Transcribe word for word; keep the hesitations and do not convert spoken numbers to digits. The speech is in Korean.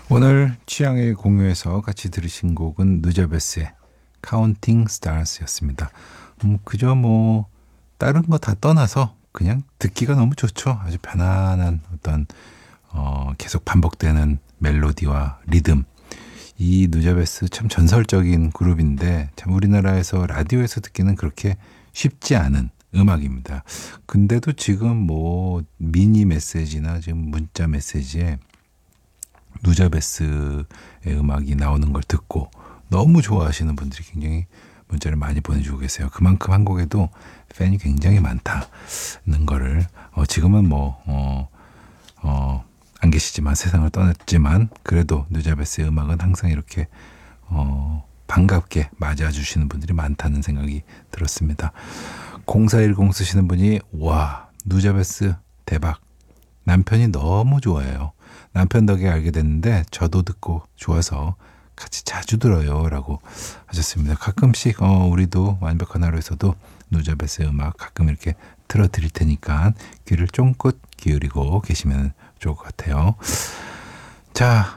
오늘 취향의 공유에서 같이 들으신 곡은 누자베스의 Counting Stars였습니다. 음, 그저 뭐 다른 거 다 떠나서 그냥 듣기가 너무 좋죠. 아주 편안한 어떤 어, 계속 반복되는 멜로디와 리듬. 이 누자베스 참 전설적인 그룹인데 참 우리나라에서 라디오에서 듣기는 그렇게 쉽지 않은 음악입니다. 근데도 지금 뭐 미니 메시지나 지금 문자 메시지에 누자베스의 음악이 나오는 걸 듣고 너무 좋아하시는 분들이 굉장히 문자를 많이 보내주고 계세요. 그만큼 한국에도 팬이 굉장히 많다는 거를 어, 지금은 뭐 어, 어, 안 계시지만 세상을 떠났지만 그래도 누자베스의 음악은 항상 이렇게 어, 반갑게 맞아주시는 분들이 많다는 생각이 들었습니다. 공사일공 쓰시는 분이 와 누자베스 대박. 남편이 너무 좋아해요. 남편 덕에 알게 됐는데 저도 듣고 좋아서 같이 자주 들어요 라고 하셨습니다. 가끔씩 어, 우리도 완벽한 하루에서도 누자베스의 음악 가끔 이렇게 틀어드릴 테니까 귀를 쫑긋 기울이고 계시면 좋을 것 같아요. 자,